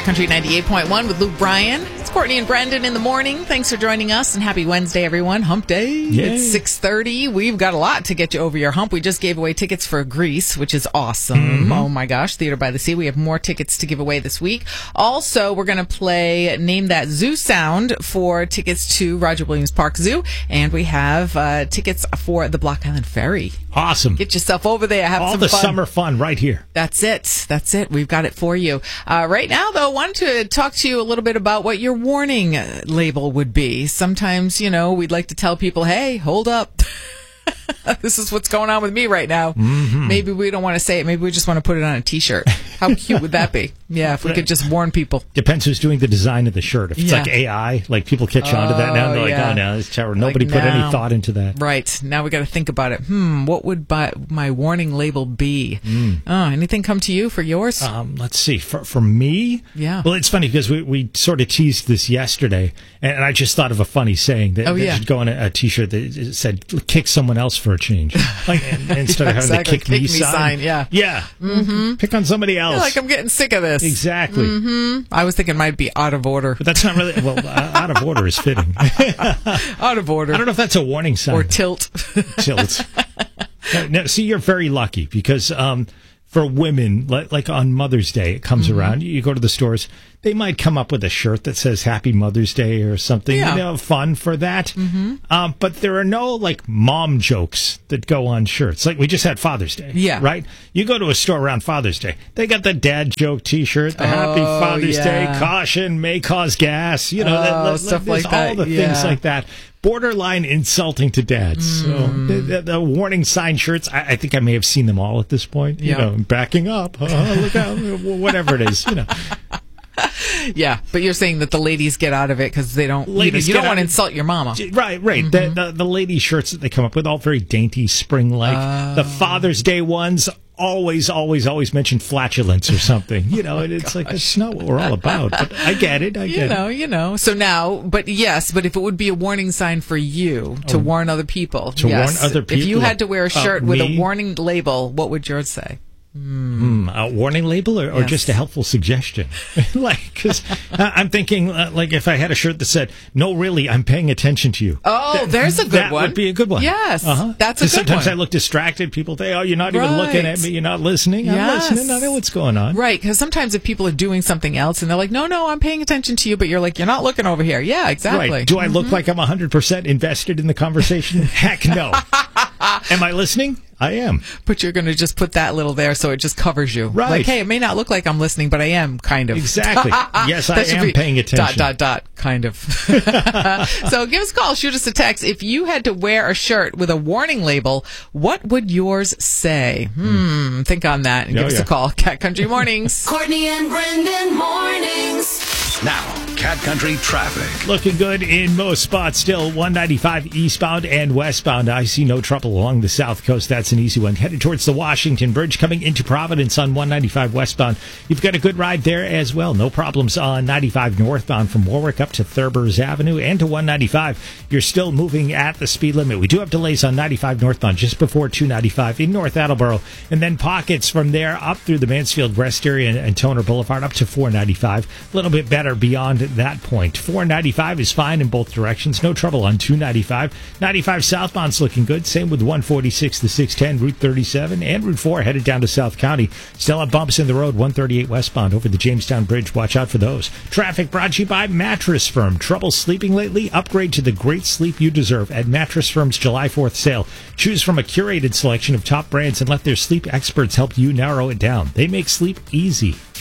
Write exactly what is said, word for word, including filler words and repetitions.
Cat Country ninety-eight point one with Luke Bryan. It's Courtney and Brendan in the morning. Thanks for joining us, and happy Wednesday, everyone. Hump Day. Yay. It's six thirty. We've got a lot to get you over your hump. We just gave away tickets for Grease, which is awesome. Mm-hmm. Oh, my gosh. Theater by the Sea. We have more tickets to give away this week. Also, we're going to play Name That Zoo Sound for tickets to Roger Williams Park Zoo, and we have uh, tickets for the Block Island Ferry. Awesome. Get yourself over there. Have All some the fun. summer fun right here. That's it. That's it. We've got it for you. Uh, right now, though, I wanted to talk to you a little bit about what your warning uh, label would be. Sometimes, you know, we'd like to tell people, hey, hold up. This is what's going on with me right now. Mm-hmm. Maybe we don't want to say it. Maybe we just want to put it on a T-shirt. How cute would that be? Yeah, if we could just warn people. Depends who's doing the design of the shirt. If it's Yeah. like A I, like people catch on to that now, and they're like, yeah. oh, no, it's terrible. Nobody Like put now. any thought into that. Right. Now we got to think about it. Hmm, what would my, my warning label be? Mm. Oh, anything come to you for yours? Um, let's see. For for me, Yeah. Well, it's funny because we, we sort of teased this yesterday, and I just thought of a funny saying that, Oh, that yeah. should go on a, a T-shirt that said "kick someone else for a change," like and, instead of having Exactly. the "kick, Kick me" me sign. sign, yeah. yeah. Mm-hmm. Pick on somebody else. I feel like I'm getting sick of this. Exactly. Mm-hmm. I was thinking it might be out of order. But that's not really well. Uh, out of order is fitting. Out of order. I don't know if that's a warning sign. Or tilt. Tilt. Now, now, see, you're very lucky because um, for women, like, like on Mother's Day, it comes Mm-hmm. around. You go to the stores, they might come up with a shirt that says Happy Mother's Day or something. Yeah. You know, fun for that. Mm-hmm. Um, but there are no like mom jokes that go on shirts. Like we just had Father's Day. Yeah. Right? You go to a store around Father's Day, they got the dad joke T-shirt, the Happy Oh, Father's Day, yeah. caution may cause gas. You know, Oh, that, that, stuff there's like all that. the Yeah. things like that. Borderline insulting to dads. So Mm. the, the, the warning sign shirts, I, I think I may have seen them all at this point. You Yeah. know, backing up, uh, look out, whatever it is. You know, Yeah, but you're saying that the ladies get out of it because they don't. You, know, Ladies you get don't out want to of- insult your mama. right, right. The, the the lady shirts that they come up with, all very dainty, spring-like. Oh. The Father's Day ones always, always, always mention flatulence or something. You know, and it's like that's not what we're all about. But I get it. I You get know, it. you know. So now, but yes, but if it would be a warning sign for you to warn other people, to yes. warn other If you people, had to wear a uh, shirt with a me? warning label, what would yours say? Hmm, a warning label or, or Yes. just a helpful suggestion? Like, because I'm thinking, uh, like, if I had a shirt that said, "No, really, I'm paying attention to you." Oh, That- there's a good that one. would be a good one. Yes, uh-huh. that's a 'Cause good sometimes one. I look distracted. People say, "Oh, you're not even looking Right. at me. You're not listening." I'm Yes. listening. I know what's going on. Right, because sometimes if people are doing something else and they're like, no, no, I'm paying attention to you, but you're like, you're not looking over here. Yeah, exactly. Right. Do I look like I'm one hundred percent invested in the conversation? Heck no. Am I listening? I am. But you're going to just put that little there so it just covers you. Right. Like, hey, it may not look like I'm listening, but I am, kind of. Exactly. Yes, I That should am be paying attention. Dot, dot, dot, kind of. So give us a call, shoot us a text. If you had to wear a shirt with a warning label, what would yours say? Hmm, think on that and Oh, give us yeah. a call. Cat Country Mornings. Courtney and Brendan mornings. Now, Cat Country traffic. Looking good in most spots still. one ninety-five eastbound and westbound. I see no trouble along the south coast. That's an easy one. Headed towards the Washington Bridge coming into Providence on one ninety-five westbound. You've got a good ride there as well. No problems on ninety-five northbound from Warwick up to Thurbers Avenue and to one ninety-five. You're still moving at the speed limit. We do have delays on ninety-five northbound just before two ninety-five in North Attleboro. And then pockets from there up through the Mansfield Rest area and, and Toner Boulevard up to four ninety-five. A little bit better beyond that point. four ninety-five is fine in both directions. No trouble on two ninety-five. ninety-five southbound's looking good. Same with one forty-six, the six ten, Route thirty-seven, and Route four headed down to South County. Still have bumps in the road. one thirty-eight westbound over the Jamestown Bridge. Watch out for those. Traffic brought to you by Mattress Firm. Trouble sleeping lately? Upgrade to the great sleep you deserve at Mattress Firm's July fourth sale. Choose from a curated selection of top brands and let their sleep experts help you narrow it down. They make sleep easy.